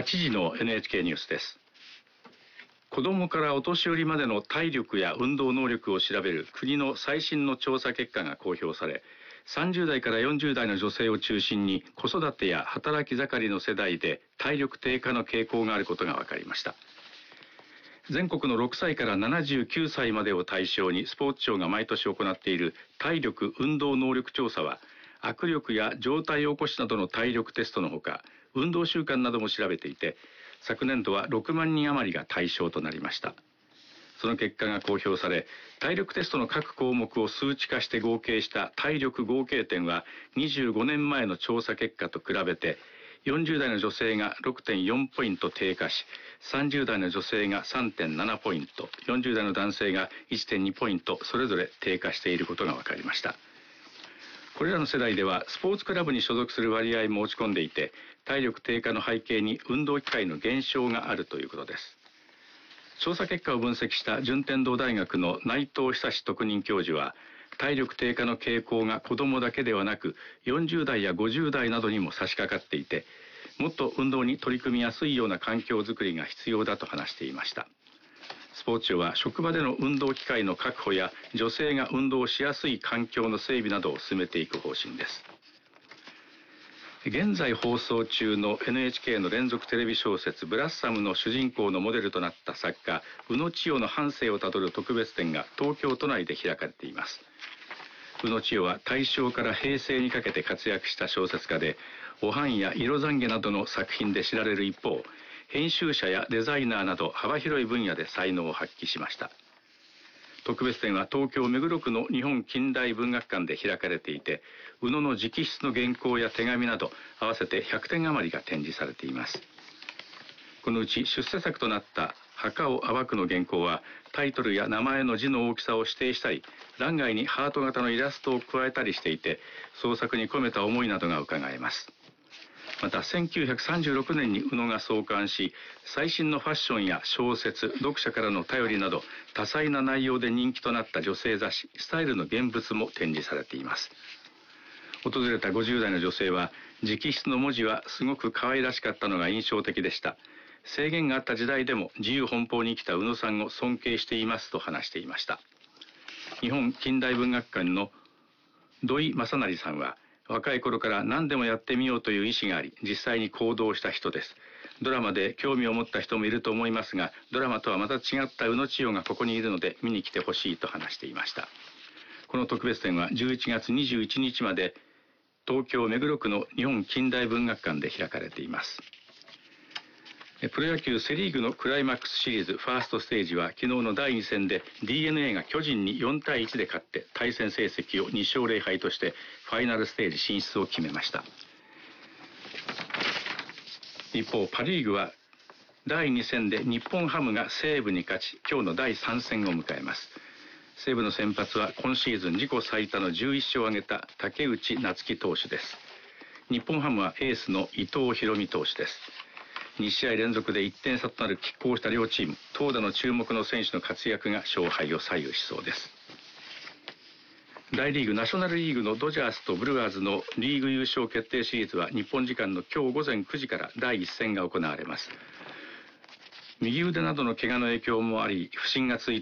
8時の NHK ニュースです。子どもからお年寄りまでの体力や運動能力を調べる国の最新の調査結果が公表され、30代から40代の女性を中心に子育てや働き盛りの世代で体力低下の傾向があることが分かりました。全国の6歳から79歳までを対象にスポーツ庁が毎年行っている体力運動能力調査は、握力や上体起こしなどの体力テストのほか、運動習慣なども調べていて、昨年度は6万人余りが対象となりました。その結果が公表され、体力テストの各項目を数値化して合計した体力合計点は25年前の調査結果と比べて、40代の女性が 6.4 ポイント低下し、30代の女性が 3.7 ポイント、40代の男性が 1.2 ポイントそれぞれ低下していることが分かりました。これらの世代ではスポーツクラブに所属する割合も落ち込んでいて、体力低下の背景に運動機会の減少があるということです。調査結果を分析した順天堂大学の内藤久志特任教授は、体力低下の傾向が子どもだけではなく40代や50代などにも差し掛かっていて、もっと運動に取り組みやすいような環境づくりが必要だと話していました。スポーツ庁は職場での運動機会の確保や女性が運動しやすい環境の整備などを進めていく方針です。現在放送中の NHK の連続テレビ小説ブラッサムの主人公のモデルとなった作家宇野千代の半生をたどる特別展が東京都内で開かれています。宇野千代は大正から平成にかけて活躍した小説家で、おはんや色懺悔などの作品で知られる一方、編集者やデザイナーなど幅広い分野で才能を発揮しました。特別展は東京目黒区の日本近代文学館で開かれていて、宇野の直筆の原稿や手紙など合わせて100点余りが展示されています。このうち出世作となった墓を暴くの原稿は、タイトルや名前の字の大きさを指定したり、欄外にハート型のイラストを加えたりしていて、創作に込めた思いなどが伺えます。また1936年に宇野が創刊し、最新のファッションや小説、読者からの頼りなど多彩な内容で人気となった女性雑誌スタイルの現物も展示されています。訪れた50代の女性は、直筆の文字はすごく可愛らしかったのが印象的でした。制限があった時代でも自由奔放に生きた宇野さんを尊敬していますと話していました。日本近代文学館の土井正成さんは、若い頃から何でもやってみようという意思があり、実際に行動した人です。ドラマで興味を持った人もいると思いますが、ドラマとはまた違った宇野千代がここにいるので見に来てほしいと話していました。この特別展は11月21日まで東京目黒区の日本近代文学館で開かれています。プロ野球セリーグのクライマックスシリーズファーストステージは昨日の第2戦で DNA が巨人に4対1で勝って対戦成績を2勝0敗としてファイナルステージ進出を決めました。一方パ・リーグは第2戦で日本ハムが西武に勝ち、今日の第3戦を迎えます。西武の先発は今シーズン自己最多の11勝を挙げた竹内夏樹投手です。日本ハムはエースの伊藤大海投手です。2試合連続で1点差となる拮抗した両チーム、投打の注目の選手の活躍が勝敗を左右しそうです。大リーグナショナルリーグのドジャースとブルワーズのリーグ優勝決定シリーズは日本時間の今日午前9時から第1戦が行われます。右腕などの怪我の影響もあり、不振が続いて